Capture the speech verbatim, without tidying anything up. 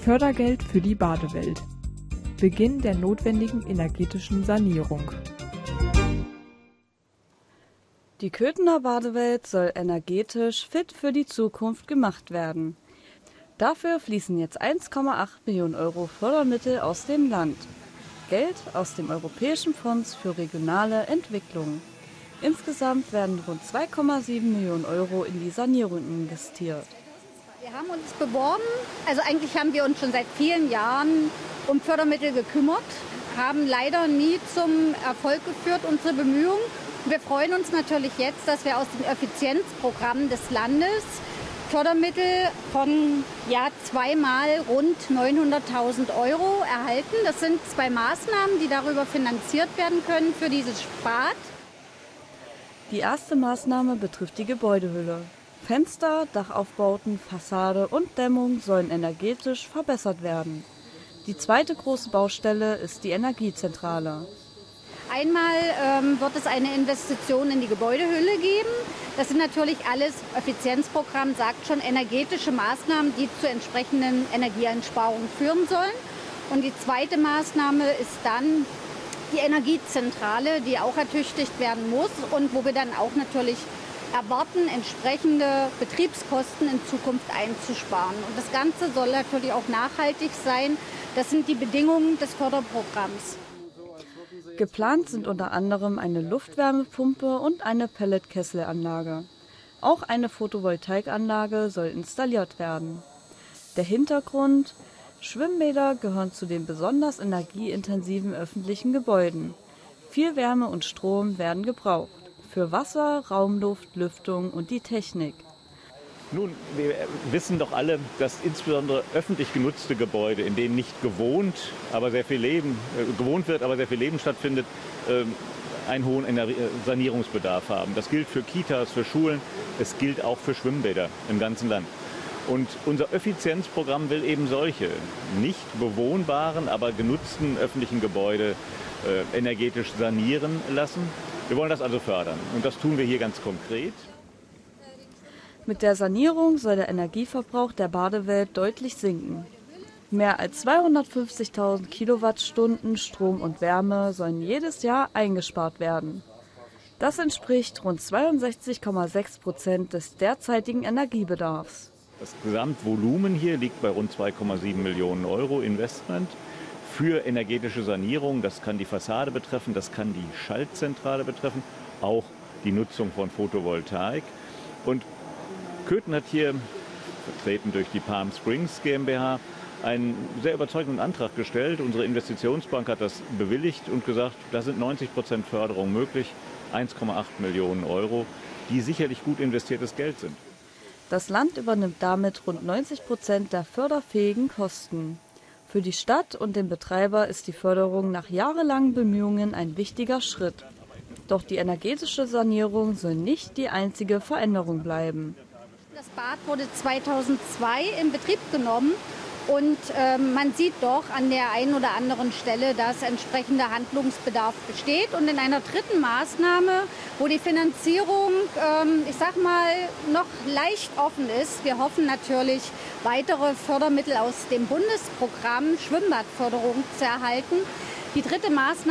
Fördergeld für die Badewelt. Beginn der notwendigen energetischen Sanierung. Die Köthener Badewelt soll energetisch fit für die Zukunft gemacht werden. Dafür fließen jetzt eins Komma acht Millionen Euro Fördermittel aus dem Land. Geld aus dem Europäischen Fonds für regionale Entwicklung. Insgesamt werden rund zwei Komma sieben Millionen Euro in die Sanierung investiert. Wir haben uns beworben, also eigentlich haben wir uns schon seit vielen Jahren um Fördermittel gekümmert, haben leider nie zum Erfolg geführt, unsere Bemühungen. Wir freuen uns natürlich jetzt, dass wir aus dem Effizienzprogramm des Landes Fördermittel von ja, zweimal rund neunhunderttausend Euro erhalten. Das sind zwei Maßnahmen, die darüber finanziert werden können für dieses Spat. Die erste Maßnahme betrifft die Gebäudehülle. Fenster, Dachaufbauten, Fassade und Dämmung sollen energetisch verbessert werden. Die zweite große Baustelle ist die Energiezentrale. Einmal ähm, wird es eine Investition in die Gebäudehülle geben. Das sind natürlich alles, Effizienzprogramm sagt schon, energetische Maßnahmen, die zu entsprechenden Energieeinsparungen führen sollen. Und die zweite Maßnahme ist dann die Energiezentrale, die auch ertüchtigt werden muss und wo wir dann auch natürlich erwarten, entsprechende Betriebskosten in Zukunft einzusparen. Und das Ganze soll natürlich auch nachhaltig sein. Das sind die Bedingungen des Förderprogramms. Geplant sind unter anderem eine Luftwärmepumpe und eine Pelletkesselanlage. Auch eine Photovoltaikanlage soll installiert werden. Der Hintergrund: Schwimmbäder gehören zu den besonders energieintensiven öffentlichen Gebäuden. Viel Wärme und Strom werden gebraucht. Für Wasser, Raumluft, Lüftung und die Technik. Nun, wir wissen doch alle, dass insbesondere öffentlich genutzte Gebäude, in denen nicht gewohnt, aber sehr viel Leben, äh, gewohnt wird, aber sehr viel Leben stattfindet, äh, einen hohen Sanierungsbedarf haben. Das gilt für Kitas, für Schulen, es gilt auch für Schwimmbäder im ganzen Land. Und unser Effizienzprogramm will eben solche nicht bewohnbaren, aber genutzten öffentlichen Gebäude äh, energetisch sanieren lassen. Wir wollen das also fördern und das tun wir hier ganz konkret. Mit der Sanierung soll der Energieverbrauch der Badewelt deutlich sinken. Mehr als zweihundertfünfzigtausend Kilowattstunden Strom und Wärme sollen jedes Jahr eingespart werden. Das entspricht rund zweiundsechzig Komma sechs Prozent des derzeitigen Energiebedarfs. Das Gesamtvolumen hier liegt bei rund zwei Komma sieben Millionen Euro Investment für energetische Sanierung. Das kann die Fassade betreffen, das kann die Schaltzentrale betreffen, auch die Nutzung von Photovoltaik. Und Köthen hat hier, vertreten durch die Palm Springs GmbH, einen sehr überzeugenden Antrag gestellt. Unsere Investitionsbank hat das bewilligt und gesagt, da sind neunzig Prozent Förderung möglich, eins Komma acht Millionen Euro, die sicherlich gut investiertes Geld sind. Das Land übernimmt damit rund neunzig Prozent der förderfähigen Kosten. Für die Stadt und den Betreiber ist die Förderung nach jahrelangen Bemühungen ein wichtiger Schritt. Doch die energetische Sanierung soll nicht die einzige Veränderung bleiben. Das Bad wurde zweitausendzwei in Betrieb genommen und äh, man sieht doch an der einen oder anderen Stelle, dass entsprechender Handlungsbedarf besteht. Und in einer dritten Maßnahme, wo die Finanzierung, ähm, ich sag mal, noch leicht offen ist, wir hoffen natürlich, weitere Fördermittel aus dem Bundesprogramm Schwimmbadförderung zu erhalten. Die dritte Maßnahme